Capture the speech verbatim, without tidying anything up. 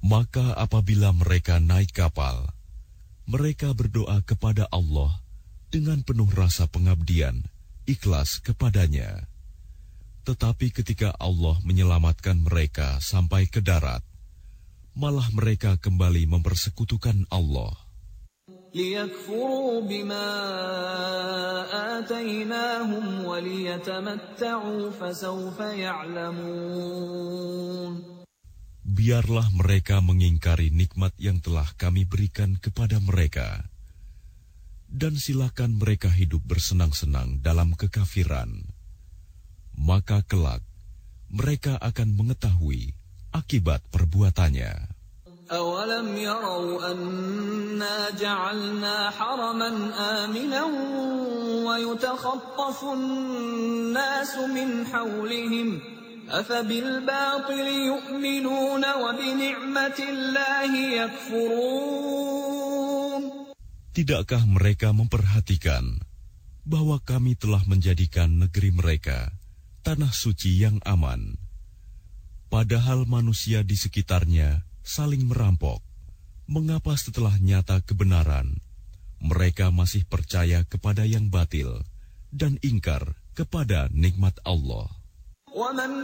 Maka apabila mereka naik kapal, mereka berdoa kepada Allah dengan penuh rasa pengabdian, ikhlas kepadanya. Tetapi ketika Allah menyelamatkan mereka sampai ke darat, malah mereka kembali mempersekutukan Allah. لِيَكْفُرُوا بِمَا آتَيْنَاهُمْ وَلِيَتَمَتَّعُوا فَسَوْفَ يَعْلَمُونَ. Biarlah mereka mengingkari nikmat yang telah kami berikan kepada mereka, dan silakan mereka hidup bersenang-senang dalam kekafiran. Maka kelak mereka akan mengetahui akibat perbuatannya. أَوَلَمْ يَرَوْا أَنَّا جَعَلْنَا حَرَمًا آمِنًا وَيُتَخَطَّفُ النَّاسُ مِنْ حَوْلِهِمْ أَفَبِالْبَاطِلِ يُؤْمِنُونَ وَبِنِعْمَةِ اللَّهِ يَكْفُرُونَ. Tidakkah mereka memperhatikan bahwa kami telah menjadikan negeri mereka tanah suci yang aman, padahal manusia di sekitarnya saling merampok? Mengapa setelah nyata kebenaran, mereka masih percaya kepada yang batil dan ingkar kepada nikmat Allah? وَمَنْ